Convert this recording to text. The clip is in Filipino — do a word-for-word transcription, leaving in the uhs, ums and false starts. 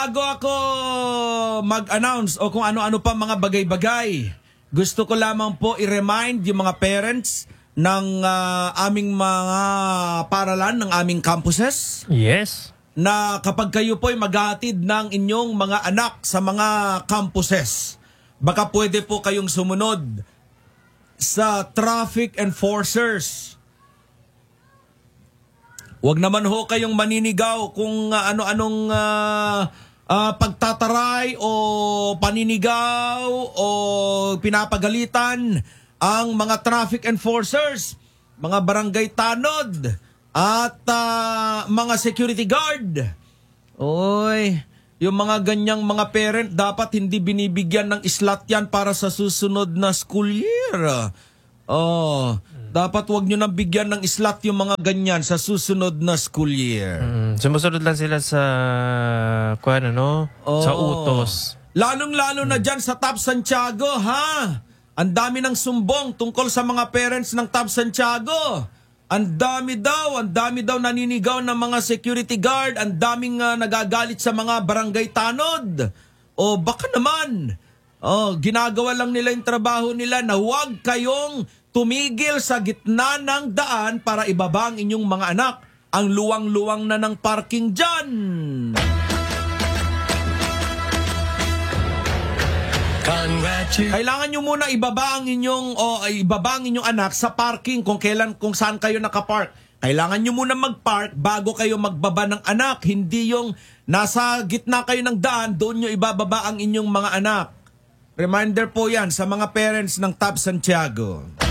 Bago ako mag-announce o kung ano-ano pa mga bagay-bagay, gusto ko lamang po i-remind yung mga parents ng ah, aming mga paralan, ng aming campuses, Yes. na kapag kayo po ay maghahatid ng inyong mga anak sa mga campuses, baka pwede po kayong sumunod sa traffic enforcers. Huwag naman ho kayong maninigaw kung ah, ano-anong ah, ah, pagtataray o paninigaw o pinapagalitan ang mga traffic enforcers, mga barangay tanod at ah, mga security guard. Oy, yung mga ganyang mga parent dapat hindi binibigyan ng slot yan para sa susunod na school year. Oh, dapat wag nyo nang bigyan ng slot yung mga ganyan sa susunod na school year. Mm, sumusunod lang sila sa kuan ano, sa Oh. utos. Lalong-lalo na dyan sa Top Santiago, ha? Ang dami ng sumbong tungkol sa mga parents ng Top Santiago. Ang dami daw, ang dami daw naninigaw ng mga security guard, ang daming ah, nagagalit sa mga barangay tanod. O baka naman, oh, ginagawa lang nila yung trabaho nila na huwag kayong tumigil sa gitna ng daan para ibaba ang inyong mga anak. Ang luwang-luwang na ng parking dyan. Kailangan nyo muna ibaba ang inyong o ay, ibaba ang inyong anak sa parking kung kailan kung saan kayo nakapark. Kailangan nyo muna magpark bago kayo magbaba ng anak. Hindi yung nasa gitna kayo ng daan, doon nyo ibababa ang inyong mga anak. Reminder po yan sa mga parents ng Top Santiago.